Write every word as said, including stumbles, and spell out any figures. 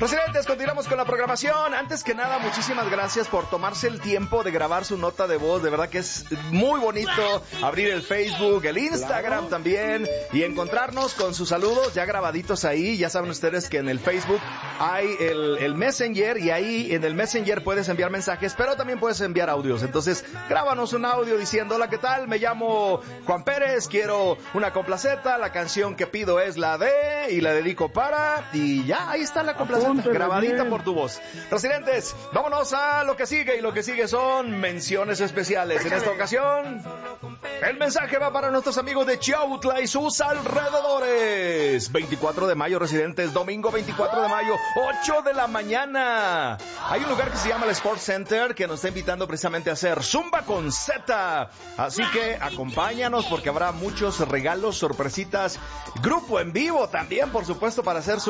Residentes, continuamos con la programación. Antes que nada, muchísimas gracias por tomarse el tiempo de grabar su nota de voz. De verdad que es muy bonito abrir el Facebook, el Instagram también y encontrarnos con sus saludos ya grabaditos ahí. Ya saben ustedes que en el Facebook hay el, el Messenger y ahí en el Messenger puedes enviar mensajes, pero también puedes enviar audios. Entonces, grábanos un audio diciendo: hola, ¿qué tal? Me llamo Juan Pérez, quiero una complaceta, la canción que pido es la de, y la dedico para, y ya, ahí está la complaceta. Grabadita bien por tu voz. Residentes, vámonos a lo que sigue, y lo que sigue son menciones especiales. En esta ocasión, el mensaje va para nuestros amigos de Chiautla y sus alrededores. veinticuatro de mayo, residentes, domingo veinticuatro de mayo, ocho de la mañana. Hay un lugar que se llama el Sports Center que nos está invitando precisamente a hacer Zumba con Z. Así que acompáñanos porque habrá muchos regalos, sorpresitas, grupo en vivo también, por supuesto, para hacer